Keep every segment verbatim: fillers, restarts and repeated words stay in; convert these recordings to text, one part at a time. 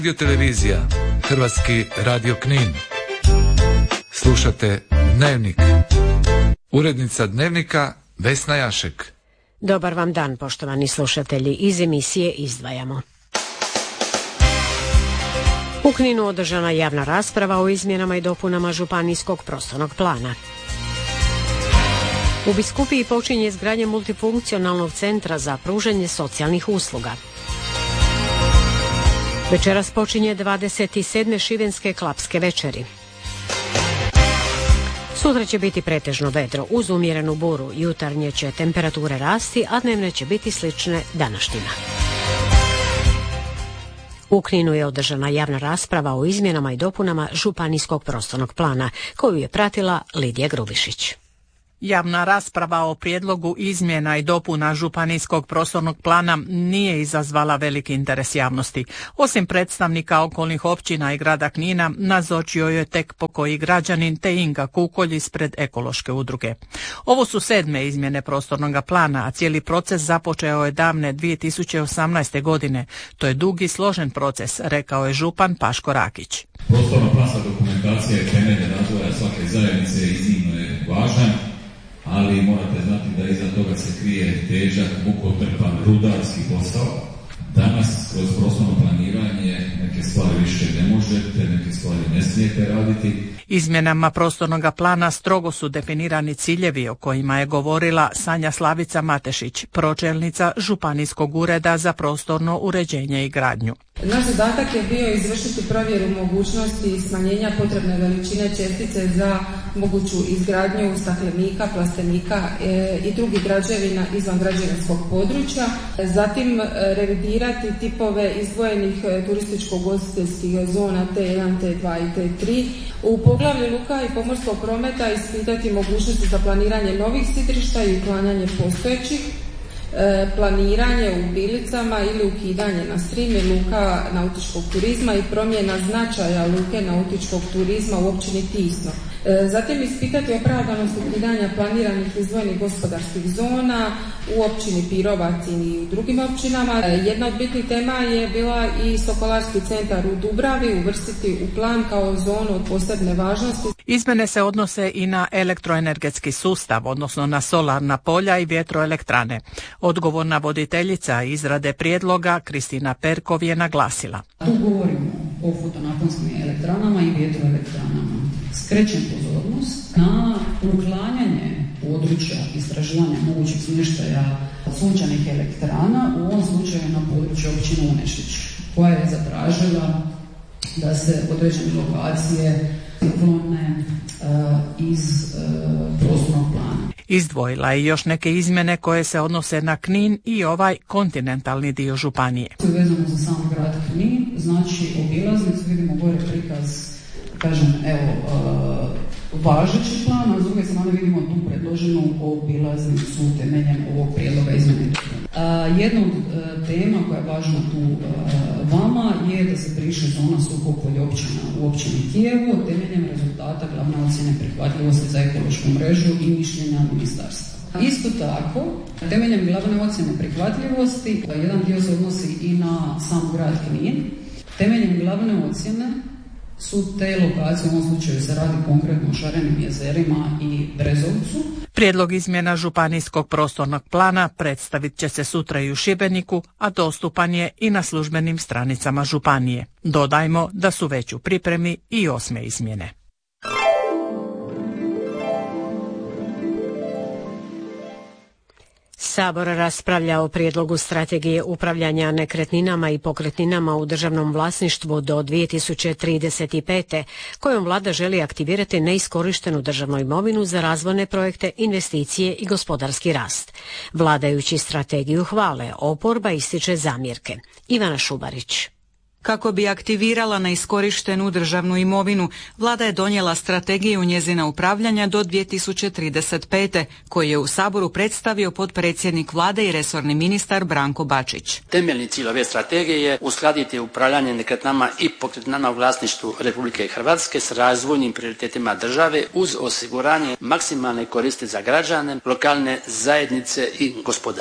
Radio televizija, Hrvatski radio Knin. Slušate Dnevnik. Urednica Dnevnika Vesna Jašek. Dobar vam dan, poštovani slušatelji. Iz emisije izdvajamo. U Kninu održana javna rasprava o izmjenama i dopunama županijskog prostornog plana. U Biskupiji počinje izgradnja multifunkcionalnog centra za pružanje socijalnih usluga. Večeras počinje dvadeset sedme šibenske klapske večeri. Sutra će biti pretežno vedro uz umjerenu buru. Jutarnje će temperature rasti, a dnevne će biti slične današnjima. U Kninu je održana javna rasprava o izmjenama i dopunama županijskog prostornog plana, koju je pratila Lidija Grubišić. Javna rasprava o prijedlogu izmjena i dopuna županijskog prostornog plana nije izazvala veliki interes javnosti. Osim predstavnika okolnih općina i grada Knina, nazočio je tek pokoji građanin te Inga Kukolj ispred ekološke udruge. Ovo su sedme izmjene prostornog plana, a cijeli proces započeo je davne dvije tisuće osamnaeste. godine. To je dug i složen proces, rekao je župan Paško Rakić. Prostorno-planska dokumentacija je temelj razvoja svake zajednice, iznimno je važan, ali morate znati da iza toga se krije težak, mukotrpan, rudarski posao. Danas kroz prostorno planiranje neke stvari više ne možete, neke stvari ne smijete raditi. Izmjenama prostornog plana strogo su definirani ciljevi o kojima je govorila Sanja Slavica Matešić, pročelnica Županijskog ureda za prostorno uređenje i gradnju. Naš zadatak je bio izvršiti provjeru mogućnosti smanjenja potrebne veličine čestice za moguću izgradnju staklenika, plastenika e, i drugih građevina izvan građevinskog područja. Zatim revidirati tipove izdvojenih turističko-ugostiteljskih zona T jedan, T dva i T tri. U poglavlju luka i pomorskog prometa ispitati mogućnosti za planiranje novih sidrišta i uklanjanje postojećih. Planiranje u Bilicama ili ukidanje na strimi luka nautičkog turizma i promjena značaja luke nautičkog turizma u općini Tisno. Zatim ispitati opravdanost ukidanja planiranih izdvojenih gospodarskih zona u općini Pirovac i u drugim općinama. Jedna od bitnih tema je bila i Sokolarski centar u Dubravi uvrstiti u plan kao zonu od posebne važnosti. Izmjene se odnose i na elektroenergetski sustav, odnosno na solarna polja i vjetroelektrane. Odgovorna voditeljica izrade prijedloga Kristina Perkov je naglasila. Tu govorimo o fotonaponskim elektranama i vjetroelektranama. Skrećem pozornost na uklanjanje područja istraživanja mogućeg smještaja sunčanih elektrana, u ovom slučaju na području općine Unešić, koja je zatražila da se određene lokacije uklone uh, iz uh, prostornog plana. Izdvojila je još neke izmjene koje se odnose na Knin i ovaj kontinentalni dio županije. Vezano za sam grad Knin, znači obilaznicu, vidimo gore prikaz, kažem, evo, uh, važeći plan, a s druge strane vidimo tu predloženu obilaznicu temeljem ovog prijedloga izmjene. Uh, jedna od uh, tema koja je važna tu uh, vama je da se briše zona Suhopolje općina u općini Kijevo temeljem rezultata glavne ocjene prihvatljivosti za ekološku mrežu i mišljenja ministarstva. Isto tako, temeljem glavne ocjene prihvatljivosti, jedan dio se odnosi i na sam grad Knin. Temeljem glavne ocjene su te lokacije, u ovom slučaju se radi konkretno o Šarenim jezerima i Brezovcu. Prijedlog izmjena županijskog prostornog plana predstavit će se sutra i u Šibeniku, a dostupan je i na službenim stranicama županije. Dodajmo da su već u pripremi i osme izmjene. Sabor raspravlja o prijedlogu strategije upravljanja nekretninama i pokretninama u državnom vlasništvu do dvije tisuće trideset pete. kojom vlada želi aktivirati neiskorištenu državnu imovinu za razvojne projekte, investicije i gospodarski rast. Vladajući strategiju hvale, oporba ističe zamjerke. Ivana Šubarić. Kako bi aktivirala neiskorištenu državnu imovinu, vlada je donijela strategiju njezina upravljanja do dvije tisuće trideset pete. koju je u Saboru predstavio potpredsjednik vlade i resorni ministar Branko Bačić. Temeljni cilj ove strategije je uskladiti upravljanje nekretninama i pokretninama u vlasništvu Republike Hrvatske s razvojnim prioritetima države uz osiguranje maksimalne koristi za građane, lokalne zajednice i gospodarstvo.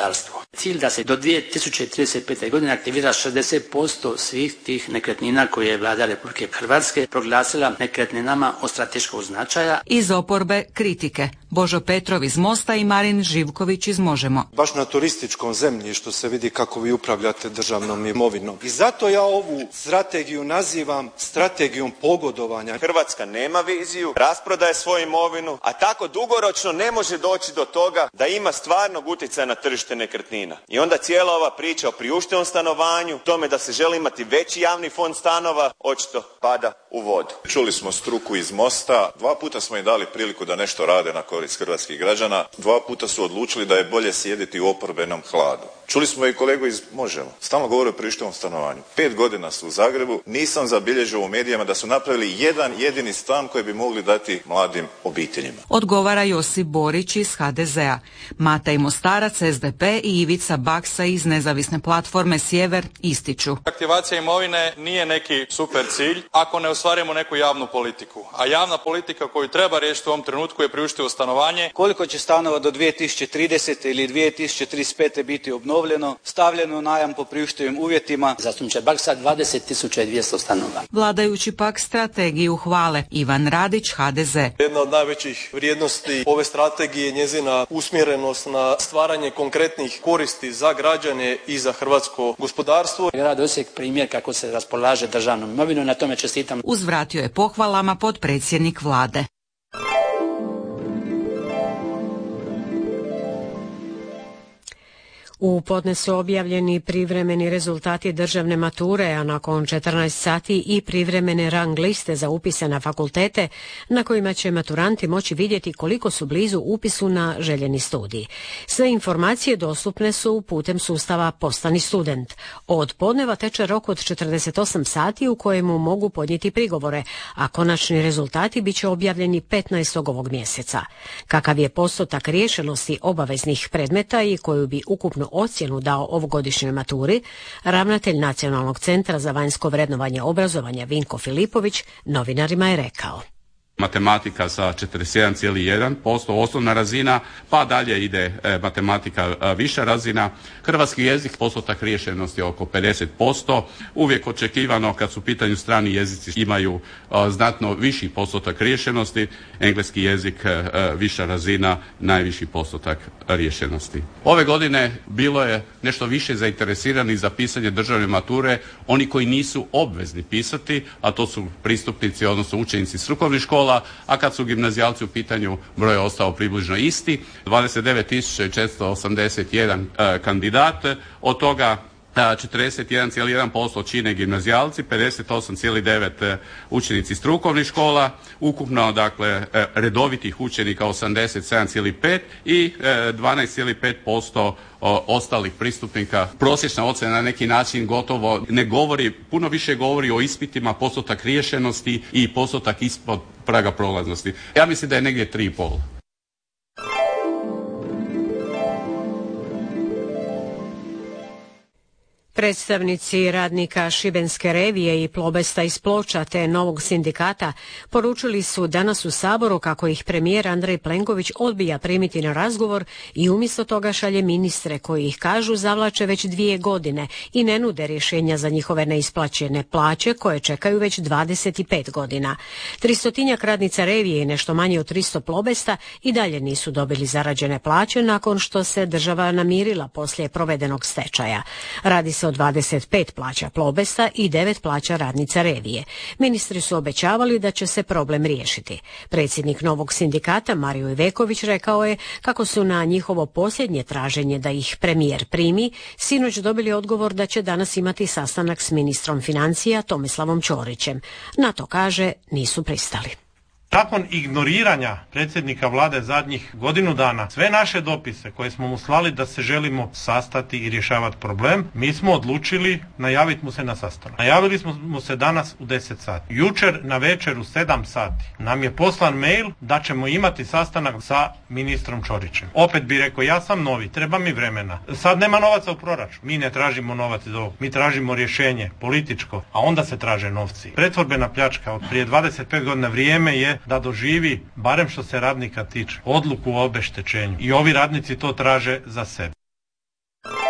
Cilj da se do dvije tisuće trideset pete. godine aktivira šezdeset posto svih tih nekretnina koje je Vlada Republike Hrvatske proglasila nekretninama od strateškog značaja. Iz oporbe kritike. Božo Petrov iz Mosta i Marin Živković iz Možemo. Baš na turističkom zemljištu se vidi kako vi upravljate državnom imovinom. I zato ja ovu strategiju nazivam strategijom pogodovanja. Hrvatska nema viziju, rasprodaje svoju imovinu, a tako dugoročno ne može doći do toga da ima stvarnog utjecaja na tržište nekretnina. I onda cijela ova priča o priuštivom stanovanju, tome da se želi imati veći javni fond stanova, očito pada u vodu. Čuli smo struku iz Mosta, dva puta smo im dali priliku da nešto rade na korist hrvatskih građana, dva puta su odlučili da je bolje sjediti u oporbenom hladu. Čuli smo i kolegu iz Možemo. Stalno govore o priuštivom stanovanju. Pet godina su u Zagrebu, nisam zabilježio u medijima da su napravili jedan jedini stan koji bi mogli dati mladim obiteljima. Odgovara Josip Borić iz ha de zea. Mata i Mostarac, es de pe i Ivica Baksa iz nezavisne platforme Sjever ističu. Aktivacija imovine nije neki super cilj ako ne ostvarimo neku javnu politiku. A javna politika koju treba riješiti u ovom trenutku je priuštivo stanovanje. Koliko će stanova do dvije tisuće tridesete. ili dvije tisuće trideset pete. biti obnovljeno? Stavljeno u najam po priuštivim uvjetima. Zastupniče Baksa, dvadeset tisuća dvjesto stanova. Vladajući pak strategiju hvale. Ivan Radić, ha de ze. Jedna od najvećih vrijednosti ove strategije je njezina usmjerenost na stvaranje konkretnih koristi za građane i za hrvatsko gospodarstvo. Grad Osijek primjer kako se raspolaže državnom imovinom, na tome čestitam. Uzvratio je pohvalama potpredsjednik vlade. U podne su objavljeni privremeni rezultati državne mature, a nakon četrnaest sati i privremene rang liste za upise na fakultete, na kojima će maturanti moći vidjeti koliko su blizu upisu na željeni studij. Sve informacije dostupne su putem sustava Postani student. Od podneva teče rok od četrdeset osam sati u kojemu mogu podnijeti prigovore, a konačni rezultati bit će objavljeni petnaestog ovog mjeseca. Kakav je postotak riješenosti obaveznih predmeta i koju bi ukupno ocjenu dao ovogodišnjoj maturi, ravnatelj Nacionalnog centra za vanjsko vrednovanje obrazovanja Vinko Filipović novinarima je rekao. Matematika sa četrdeset jedan zarez jedan posto osnovna razina, pa dalje ide e, matematika e, viša razina. Hrvatski jezik postotak riješenosti oko pedeset posto. Uvijek očekivano kad su u pitanju strani jezici imaju e, znatno viši postotak riješenosti. Engleski jezik e, viša razina, najviši postotak riješenosti. Ove godine bilo je nešto više zainteresirani za pisanje državne mature, oni koji nisu obvezni pisati, a to su pristupnici, odnosno učenici strukovnih škola, a kad su gimnazijalci u pitanju broj je ostao približno isti, dvadeset devet tisuća četiristo osamdeset jedan e, kandidat, od toga četrdeset jedan zarez jedan posto čine gimnazijalci, pedeset osam zarez devet učenici strukovnih škola, ukupno dakle redovitih učenika osamdeset sedam zarez pet i dvanaest zarez pet posto ostalih pristupnika. Prosječna ocjena na neki način gotovo ne govori, puno više govori o ispitima, postotak riješenosti i postotak ispod praga prolaznosti. Ja mislim da je negdje tri i pol. Predstavnici radnika Šibenske revije i Plobesta iz Ploča te Novog sindikata poručili su danas u Saboru kako ih premijer Andrej Plenković odbija primiti na razgovor i umjesto toga šalje ministre koji ih, kažu, zavlače već dvije godine i ne nude rješenja za njihove neisplaćene plaće koje čekaju već dvadeset pet godina. Tristotinjak radnica revije i nešto manje od tristo Plobesta i dalje nisu dobili zarađene plaće nakon što se država namirila poslije provedenog stečaja. Radi se o dvadeset pet plaća Plobesta i devet plaća radnica revije. Ministri su obećavali da će se problem riješiti. Predsjednik Novog sindikata Mario Iveković rekao je kako su na njihovo posljednje traženje da ih premijer primi sinoć dobili odgovor da će danas imati sastanak s ministrom financija Tomislavom Ćorićem. Na to, kaže, nisu pristali. Nakon ignoriranja predsjednika vlade zadnjih godinu dana, sve naše dopise koje smo mu slali da se želimo sastati i rješavati problem, mi smo odlučili najaviti mu se na sastanak. Najavili smo mu se danas u deset sati. Jučer na večer u sedam sati nam je poslan mail da ćemo imati sastanak sa ministrom Ćorićem. Opet bi rekao, ja sam novi, treba mi vremena. Sad nema novaca u proračunu. Mi ne tražimo novac iz ovog. Mi tražimo rješenje političko, a onda se traže novci. Pretvorbena pljačka od prije dvadeset pet godina, vrijeme je da doživi, barem što se radnika tiče, odluku o obeštećenju. I ovi radnici to traže za sebe.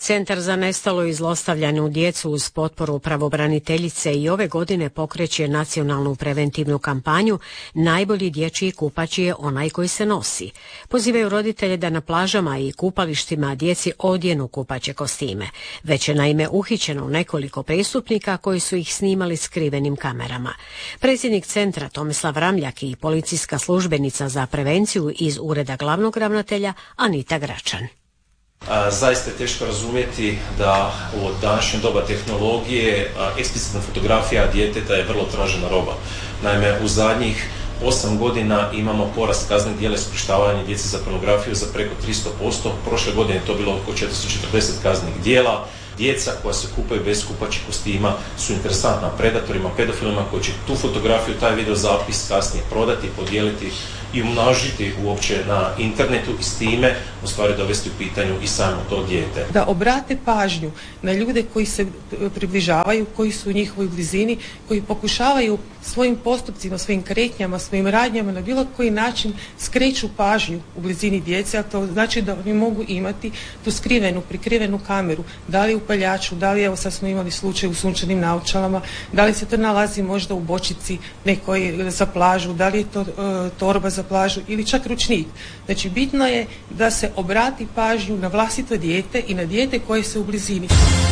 Centar za nestalu i zlostavljanu djecu uz potporu pravobraniteljice i ove godine pokreće nacionalnu preventivnu kampanju Najbolji dječji kupač je onaj koji se nosi. Pozivaju roditelje da na plažama i kupalištima djeci odjenu kupaće kostime. Već je naime uhićeno nekoliko prestupnika koji su ih snimali skrivenim kamerama. Predsjednik centra Tomislav Ramljak i policijska službenica za prevenciju iz Ureda glavnog ravnatelja Anita Gračan. Zaista je teško razumjeti da u današnjem doba tehnologije eksplicitna fotografija djeteta je vrlo tražena roba. Naime, u zadnjih osam godina imamo porast kaznenih djela iskorištavanja djece za pornografiju za preko tristo posto. Prošle godine je to bilo oko četiristo četrdeset kaznenih djela. Djeca koja se kupaju bez kupaćih kostima su interesantna predatorima, pedofilima koji će tu fotografiju, taj video zapis kasnije prodati, podijeliti i umnožiti uopće na internetu i s time u stvari dovesti u pitanju i samo to dijete. Da obrate pažnju na ljude koji se približavaju, koji su u njihovoj blizini, koji pokušavaju svojim postupcima, svojim kretnjama, svojim radnjama na bilo koji način skreću pažnju u blizini djece, a to znači da oni mogu imati tu skrivenu, prikrivenu kameru, da li u paljaču, da li, evo sad smo imali slučaj u sunčanim naočalama, da li se to nalazi možda u bočici nekoj za plažu, da li je to uh, torba za plažu ili čak ručnik. Znači bitno je da se obrati pažnju na vlastito dijete i na dijete koje se u blizini.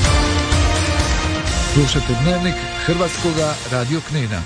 Slušajte Dnevnik Hrvatskoga radio Knina.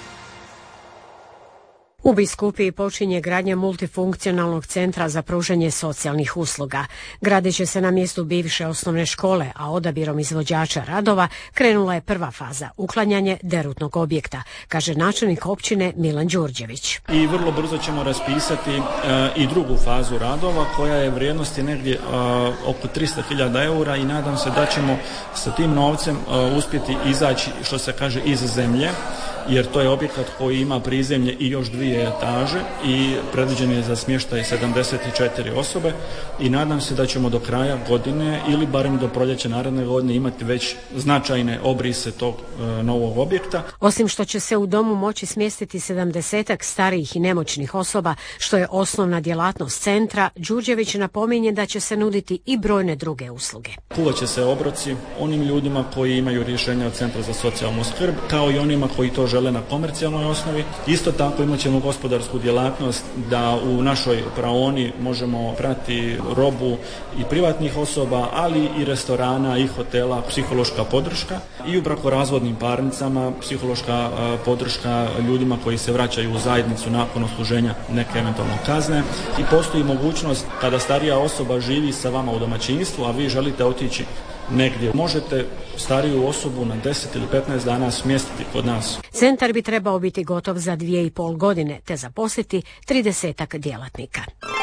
U Biskupiji počinje gradnja multifunkcionalnog centra za pružanje socijalnih usluga. Gradit će se na mjestu bivše osnovne škole, a odabirom izvođača radova krenula je prva faza, uklanjanje derutnog objekta, kaže načelnik općine Milan Đurđević. I vrlo brzo ćemo raspisati e, i drugu fazu radova koja je vrijednosti negdje e, oko tristo hiljada eura i nadam se da ćemo sa tim novcem e, uspjeti izaći, što se kaže, iz zemlje, jer to je objekat koji ima prizemlje i još dvije etaže i predviđen je za smještaj sedamdeset četiri osobe i nadam se da ćemo do kraja godine ili barem do proljeća naredne godine imati već značajne obrise tog e, novog objekta. Osim što će se u domu moći smjestiti sedamdesetak starijih i nemoćnih osoba, što je osnovna djelatnost centra, Đurđević napominje da će se nuditi i brojne druge usluge. Kuvat će se obroci onim ljudima koji imaju rješenja od Centra za socijalnu skrb, kao i onima koji to žele na komercijalnoj osnovi. Isto tako imat ćemo gospodarsku djelatnost da u našoj praoni možemo prati robu i privatnih osoba, ali i restorana i hotela, psihološka podrška i u brakorazvodnim parnicama, psihološka podrška ljudima koji se vraćaju u zajednicu nakon odsluženja neke eventualne kazne. I postoji mogućnost kada starija osoba živi sa vama u domaćinstvu, a vi želite otići negdje, možete stariju osobu na deset ili petnaest dana smjestiti kod nas. Centar bi trebao biti gotov za dvije i pol godine te zaposliti tridesetak djelatnika.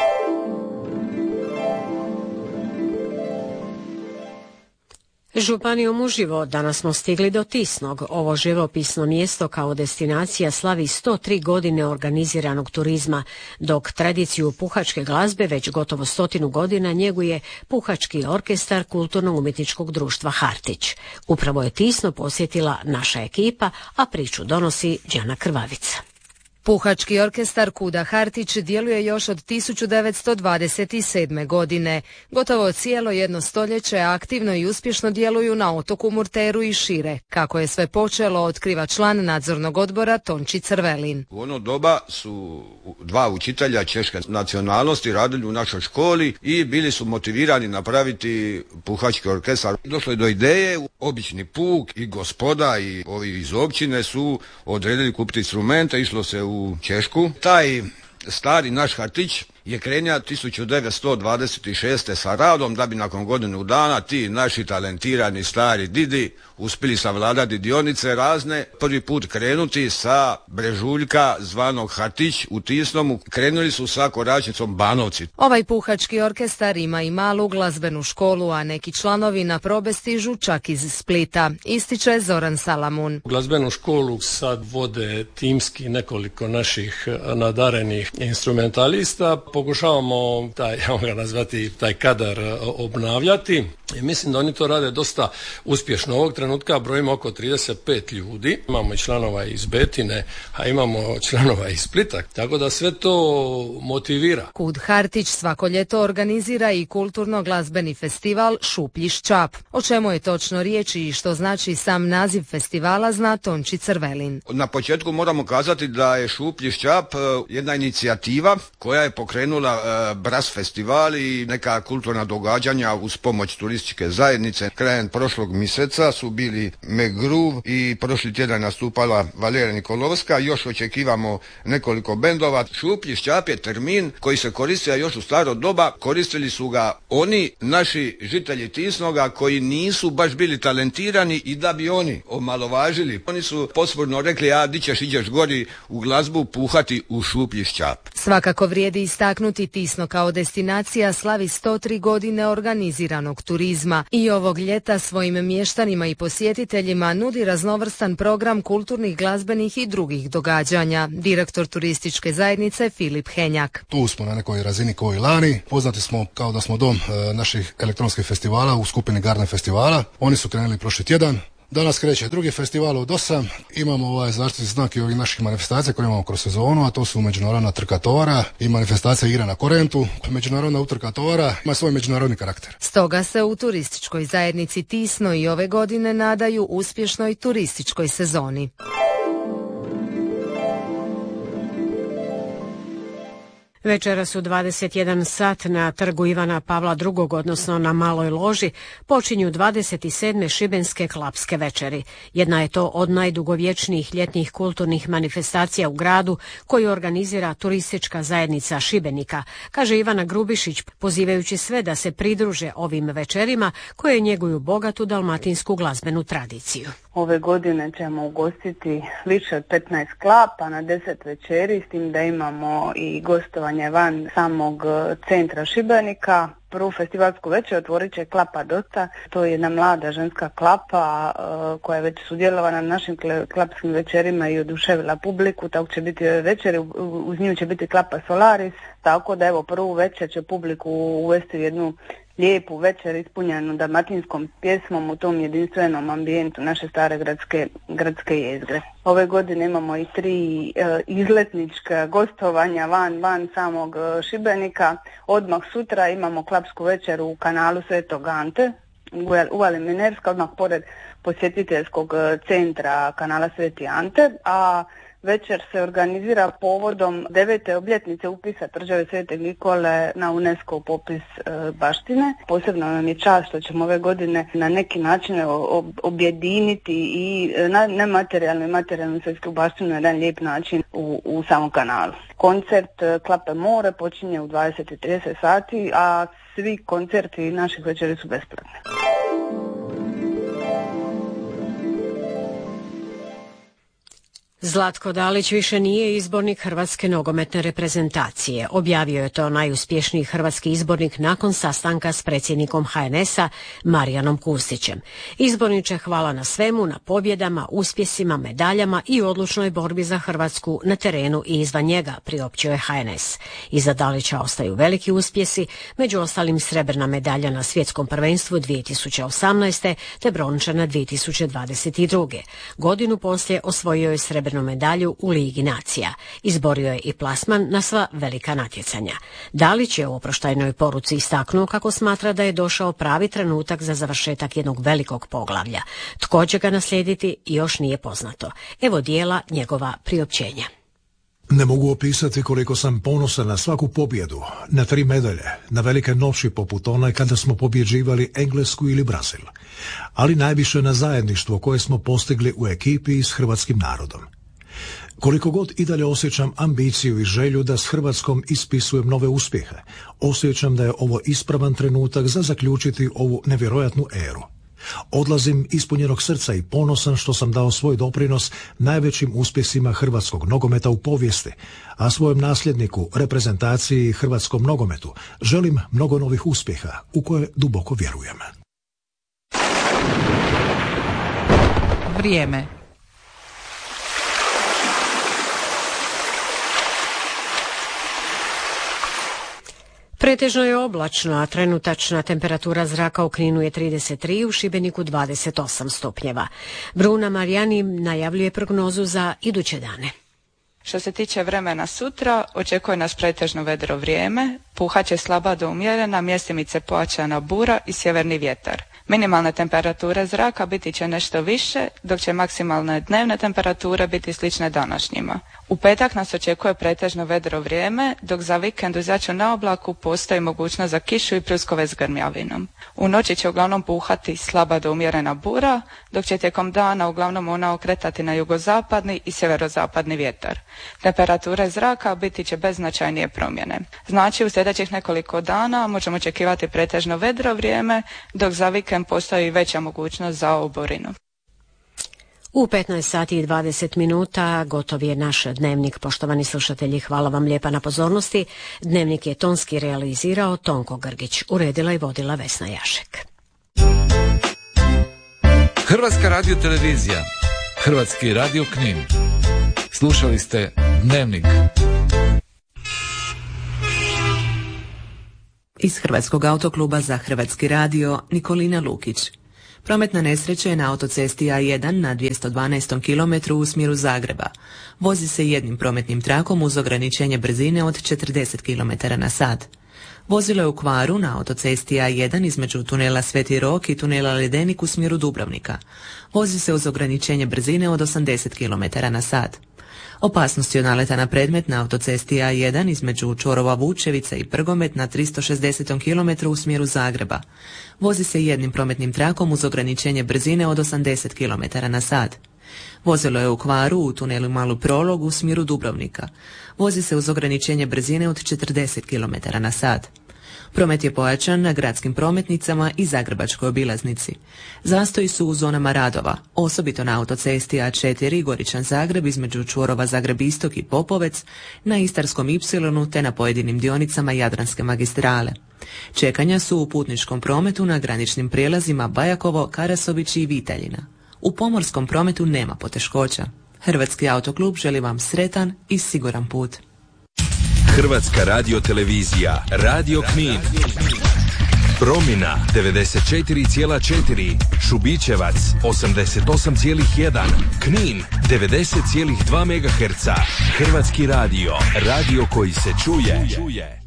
Županijom uživo danas smo stigli do Tisnog. Ovo živopisno mjesto kao destinacija slavi sto tri godine organiziranog turizma, dok tradiciju puhačke glazbe već gotovo stotinu godina njeguje Puhački orkestar Kulturno-umjetničkog društva Hartić. Upravo je Tisno posjetila naša ekipa, a priču donosi Đana Krvavica. Puhački orkestar Kuda Hartić djeluje još od tisuću devetsto dvadeset sedme. godine. Gotovo cijelo jedno stoljeće aktivno i uspješno djeluju na otoku Murteru i šire. Kako je sve počelo, otkriva član nadzornog odbora Tonči Crvelin. U ono doba su dva učitelja češke nacionalnosti radili u našoj školi i bili su motivirani napraviti puhački orkestar. Došlo je do ideje, obični puk i gospoda i ovi iz općine su odredili kupiti instrumente, išlo se u u Češku. Taj stari naš Hartić je krenja tisuću devetsto dvadeset šeste. sa radom da bi nakon godinu dana ti naši talentirani stari didi uspjeli savladati dionice razne, prvi put krenuti sa brežuljka zvanog Hartić u Tisnomu. Krenuli su sa koračnicom Banovci. Ovaj puhački orkestar ima i malu glazbenu školu, a neki članovi na probe stižu čak iz Splita, ističe Zoran Salamun. U glazbenu školu sad vode timski nekoliko naših nadarenih instrumentalista. Pokušavamo taj, ja ga nazvati, taj kadar obnavljati. I mislim da oni to rade dosta uspješno. Ovog trenutka brojimo oko trideset pet ljudi. Imamo i članova iz Betine, a imamo članova iz Splita. Tako da sve to motivira. Kud Hartić svako ljeto organizira i kulturno-glazbeni festival Šuplji ščap. O čemu je točno riječ i što znači sam naziv festivala zna Tonči Crvelin. Na početku moramo kazati da je Šuplji ščap jedna inicijativa koja je pokrenula Bras festival i neka kulturna događanja uz pomoć turističke zajednice. Krajem prošlog mjeseca su bili Megruv i prošli tjedan nastupala Valerija Nikolovska. Još očekivamo nekoliko bendova. Šuplji ščap je termin koji se koristio još u staro doba. Koristili su ga oni naši žitelji Tisnoga koji nisu baš bili talentirani i da bi oni omalovažili. Oni su posprdno rekli, a di ćeš, iđeš gori u glazbu puhati u šuplji ščap. Svakako vrijedi istaknuti Tisno kao destinacija slavi sto tri godine organiziranog turizma i ovog ljeta svojim mještanima i posjetiteljima nudi raznovrstan program kulturnih, glazbenih i drugih događanja. Direktor turističke zajednice Filip Henjak. Tu smo na nekoj razini kao i lani. Poznati smo kao da smo dom e, naših elektronskih festivala u skupini Garden festivala. Oni su krenuli prošli tjedan. Danas kreće drugi festival od osam. Imamo ovaj zaštitni znak i ovih naših manifestacija koje imamo kroz sezonu, a to su međunarodna trka tovara i manifestacija igra na korentu. Međunarodna utrka tovara ima svoj međunarodni karakter. Stoga se u turističkoj zajednici Tisno i ove godine nadaju uspješnoj turističkoj sezoni. Večeras u dvadeset jedan sat na trgu Ivana Pavla drugog, odnosno na Maloj loži, počinju dvadeset sedme šibenske klapske večeri. Jedna je to od najdugovječnijih ljetnih kulturnih manifestacija u gradu koju organizira turistička zajednica Šibenika, kaže Ivana Grubišić, pozivajući sve da se pridruže ovim večerima koje njeguju bogatu dalmatinsku glazbenu tradiciju. Ove godine ćemo ugostiti više od petnaest klapa na deset večeri, s tim da imamo i gostovanje van samog centra Šibenika. Prvu festivalsku večer otvorit će Klapa Dosta. To je jedna mlada ženska klapa uh, koja je već sudjelovala na našim klapskim večerima i oduševila publiku. Tako će biti ove večeri, uz nju će biti Klapa Solaris. Tako da evo prvu večer će publiku uvesti jednu lijepu večer ispunjenu dalmatinskom pjesmom u tom jedinstvenom ambijentu naše stare gradske, gradske jezgre. Ove godine imamo i tri e, izletnička gostovanja van, van samog e, Šibenika. Odmah sutra imamo klapsku večer u kanalu Svetog Ante, u Uvali Minerska, odmah pored posjetiteljskog centra kanala Sveti Ante, a večer se organizira povodom devete obljetnice upisa tvrđave Svete Nikole na UNESCO popis e, baštine. Posebno nam je čast što ćemo ove godine na neki način ob, objediniti i na, nematerijalnu i materijalnu svjetsku baštinu na jedan lijep način u, u samom kanalu. Koncert Klape more počinje u dvadeset i trideset sati, a svi koncerti naših večeri su besplatni. Zlatko Dalić više nije izbornik Hrvatske nogometne reprezentacije. Objavio je to najuspješniji hrvatski izbornik nakon sastanka s predsjednikom H N S-a Marijanom Kustićem. Izborniče, hvala na svemu, na pobjedama, uspjesima, medaljama i odlučnoj borbi za Hrvatsku na terenu i izvan njega, priopćio je H N S. Iza Dalića ostaju veliki uspjesi, među ostalim srebrna medalja na svjetskom prvenstvu dvije tisuće osamnaeste te brončana dvije tisuće dvadeset druge. Godinu poslije osvojio je srebrnu medalju u Ligi nacija. Izborio je i plasman na sva velika natjecanja. Dalić je u oproštajnoj poruci istaknuo kako smatra da je došao pravi trenutak za završetak jednog velikog poglavlja. Tko će ga naslijediti još nije poznato. Evo dijela njegova priopćenja. Ne mogu opisati koliko sam ponosan na svaku pobjedu, na tri medalje, na velike noći poput one kada smo pobjeđivali Englesku ili Brazil, ali najviše na zajedništvo koje smo postigli u ekipi i s hrvatskim narodom. Koliko god i dalje osjećam ambiciju i želju da s Hrvatskom ispisujem nove uspjehe, osjećam da je ovo ispravan trenutak za zaključiti ovu nevjerojatnu eru. Odlazim ispunjenog srca i ponosan što sam dao svoj doprinos najvećim uspjesima hrvatskog nogometa u povijesti, a svojem nasljedniku, reprezentaciji i hrvatskom nogometu želim mnogo novih uspjeha u koje duboko vjerujem. Vrijeme. Pretežno je oblačno, a trenutačna temperatura zraka u Kninu je trideset tri, u Šibeniku dvadeset osam stupnjeva. Bruna Marijani najavljuje prognozu za iduće dane. Što se tiče vremena sutra, očekuje nas pretežno vedro vrijeme, puhat će slaba do umjerena, mjestimice pojačana bura i sjeverni vjetar. Minimalne temperature zraka biti će nešto više, dok će maksimalne dnevne temperature biti slične današnjima. U petak nas očekuje pretežno vedro vrijeme, dok za vikend uz jaču na oblaku postoji mogućnost za kišu i pljuskove s grmljavinom. U noći će uglavnom puhati slaba do umjerena bura, dok će tijekom dana uglavnom ona okretati na jugozapadni i sjeverozapadni vjetar. Temperature zraka biti će bez značajnije promjene. Znači u sljedećih nekoliko dana možemo očekivati pretežno vedro vrijeme, dok za vikend postoji veća mogućnost za oborinu. U petnaest sati i dvadeset minuta gotov je naš dnevnik. Poštovani slušatelji, hvala vam lijepa na pozornosti. Dnevnik je tonski realizirao Tonko Grgić, uredila i vodila Vesna Jašek. Hrvatska radiotelevizija, Hrvatski radio Knin. Slušali ste Dnevnik. Iz Hrvatskog autokluba za Hrvatski radio Nikolina Lukić. Prometna nesreća je na autocesti A jedan na dvjesto dvanaestom kilometru u smjeru Zagreba. Vozi se jednim prometnim trakom uz ograničenje brzine od četrdeset kilometara na sat. Vozilo je u kvaru na autocesti A jedan između tunela Sveti Rok i tunela Ledenik u smjeru Dubrovnika. Vozi se uz ograničenje brzine od osamdeset kilometara na sat. Opasnosti od naleta na predmet na autocesti A jedan između čvorova Vučevica i Prgomet na tristo šezdesetom kilometru u smjeru Zagreba. Vozi se jednim prometnim trakom uz ograničenje brzine od osamdeset kilometara na sat. Vozilo je u kvaru u tunelu Malu Prolog u smjeru Dubrovnika. Vozi se uz ograničenje brzine od četrdeset kilometara na sat. Promet je pojačan na gradskim prometnicama i Zagrebačkoj obilaznici. Zastoji su u zonama radova, osobito na autocesti A četiri Goričan Zagreb između čvorova Zagreb Istok i Popovec, na Istarskom Ipsilonu te na pojedinim dionicama Jadranske magistrale. Čekanja su u putničkom prometu na graničnim prijelazima Bajakovo, Karasović i Viteljina. U pomorskom prometu nema poteškoća. Hrvatski autoklub želi vam sretan i siguran put. Hrvatska radiotelevizija, Radio Knin. Promina devedeset četiri zarez četiri, Šubićevac osamdeset osam zarez jedan, Knin devedeset zarez dva megaherca. Hrvatski radio, radio koji se čuje.